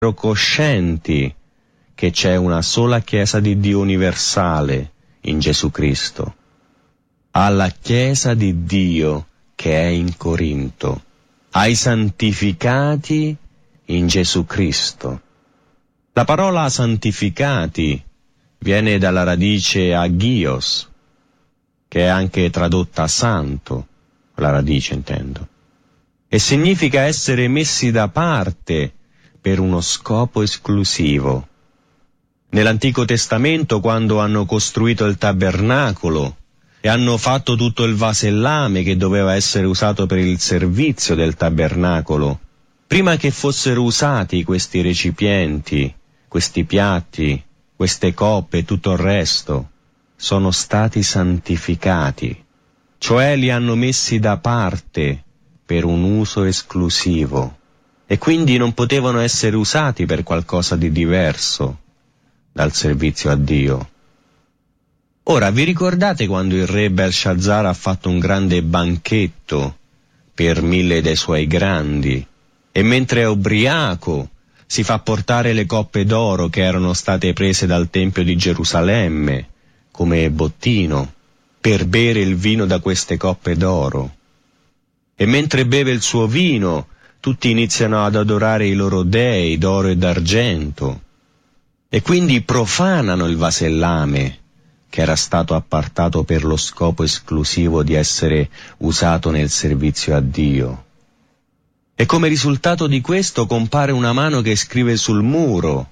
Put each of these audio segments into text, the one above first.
coscienti che c'è una sola Chiesa di Dio universale in Gesù Cristo, alla Chiesa di Dio che è in Corinto, ai santificati in Gesù Cristo. La parola santificati viene dalla radice agios, che è anche tradotta santo, la radice intendo, e significa essere messi da parte per uno scopo esclusivo. Nell'Antico Testamento, quando hanno costruito il tabernacolo e hanno fatto tutto il vasellame che doveva essere usato per il servizio del tabernacolo, prima che fossero usati questi recipienti, questi piatti, queste coppe e tutto il resto, sono stati santificati, cioè li hanno messi da parte per un uso esclusivo, e quindi non potevano essere usati per qualcosa di diverso dal servizio a Dio. Ora, vi ricordate quando il re Belshazzar ha fatto un grande banchetto per 1000 dei suoi grandi, e mentre è ubriaco si fa portare le coppe d'oro che erano state prese dal Tempio di Gerusalemme come bottino per bere il vino da queste coppe d'oro. E mentre beve il suo vino, tutti iniziano ad adorare i loro dei d'oro e d'argento, e quindi profanano il vasellame che era stato appartato per lo scopo esclusivo di essere usato nel servizio a Dio. E come risultato di questo compare una mano che scrive sul muro,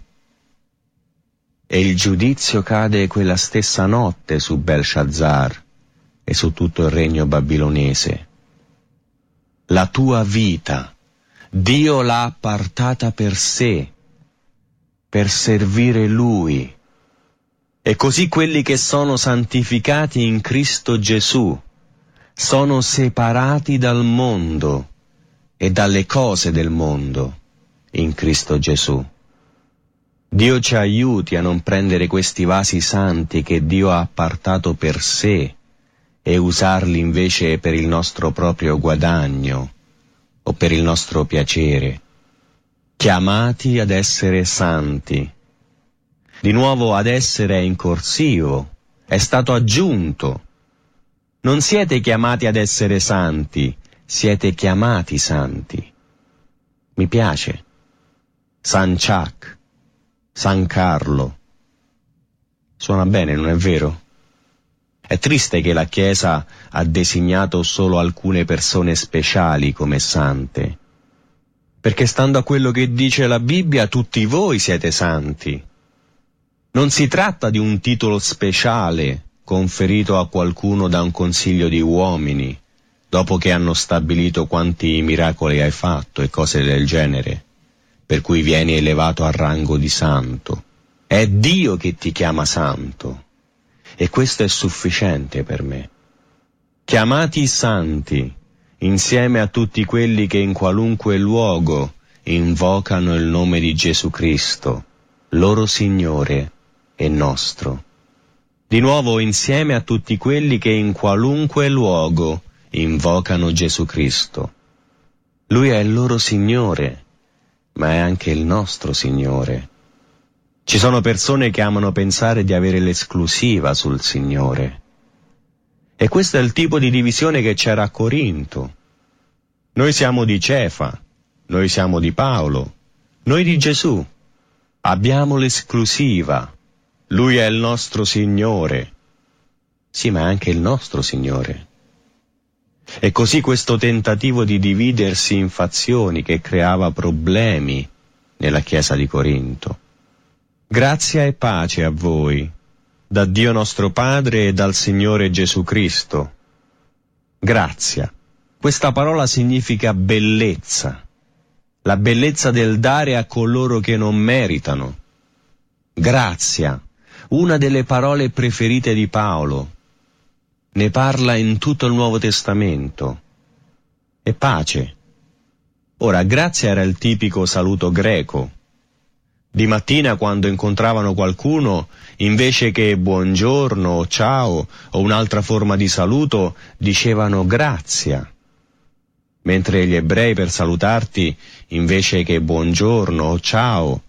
e il giudizio cade quella stessa notte su Belshazzar e su tutto il regno babilonese. La tua vita Dio l'ha appartata per sé, per servire Lui. E così quelli che sono santificati in Cristo Gesù sono separati dal mondo e dalle cose del mondo in Cristo Gesù. Dio ci aiuti a non prendere questi vasi santi che Dio ha appartato per sé e usarli invece per il nostro proprio guadagno o per il nostro piacere. Chiamati ad essere santi. Di nuovo ad essere è in corsivo, è stato aggiunto. Non siete chiamati ad essere santi, siete chiamati santi. Mi piace. San Chuck, San Carlo. Suona bene, non è vero? È triste che la Chiesa ha designato solo alcune persone speciali come sante, perché stando a quello che dice la Bibbia, tutti voi siete santi. Non si tratta di un titolo speciale conferito a qualcuno da un consiglio di uomini, dopo che hanno stabilito quanti miracoli hai fatto e cose del genere, per cui vieni elevato al rango di santo. È Dio che ti chiama santo, e questo è sufficiente per me. Chiamati santi, insieme a tutti quelli che in qualunque luogo invocano il nome di Gesù Cristo, loro Signore e nostro. Di nuovo, insieme a tutti quelli che in qualunque luogo invocano Gesù Cristo. Lui è il loro Signore, ma è anche il nostro Signore. Ci sono persone che amano pensare di avere l'esclusiva sul Signore. E questo è il tipo di divisione che c'era a Corinto. Noi siamo di Cefa, noi siamo di Paolo, noi di Gesù. Abbiamo l'esclusiva. Lui è il nostro Signore. Sì, ma è anche il nostro Signore. E così questo tentativo di dividersi in fazioni che creava problemi nella Chiesa di Corinto. Grazia e pace a voi, da Dio nostro Padre e dal Signore Gesù Cristo. Grazia. Questa parola significa bellezza. La bellezza del dare a coloro che non meritano. Grazia. Una delle parole preferite di Paolo. Ne parla in tutto il Nuovo Testamento. E pace. Ora, grazia era il tipico saluto greco. Di mattina, quando incontravano qualcuno, invece che buongiorno o ciao o un'altra forma di saluto, dicevano grazia. mentre gli ebrei per salutarti, invece che buongiorno o ciao,